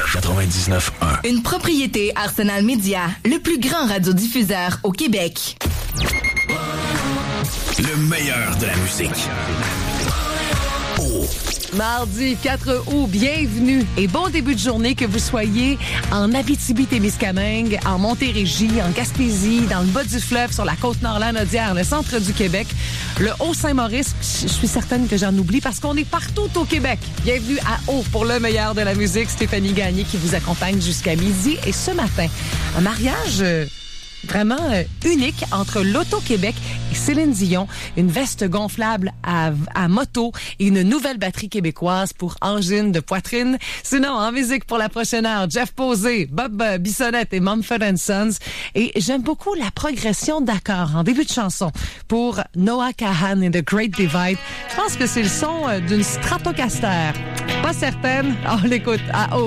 99.1. Une propriété Arsenal Média, le plus grand radiodiffuseur au Québec. Le meilleur de la musique. Mardi 4 août, bienvenue et bon début de journée, que vous soyez en Abitibi-Témiscamingue, en Montérégie, en Gaspésie, dans le bas du fleuve, sur la Côte-Nord, Lanaudière, le centre du Québec, le Haut-Saint-Maurice. Je suis certaine que j'en oublie parce qu'on est partout au Québec. Bienvenue à Haut pour le meilleur de la musique. Stéphanie Gagné qui vous accompagne jusqu'à midi. Et ce matin, un mariage vraiment unique entre l'Auto-Québec et Céline Dion, une veste gonflable à moto et une nouvelle batterie québécoise pour angine de poitrine. Sinon, en musique pour la prochaine heure, Jeff Posé, Bob Bissonnette et Mumford & Sons. Et j'aime beaucoup la progression d'accords en début de chanson pour Noah Kahan et The Great Divide. Je pense que c'est le son d'une Stratocaster. Pas certaine. On l'écoute à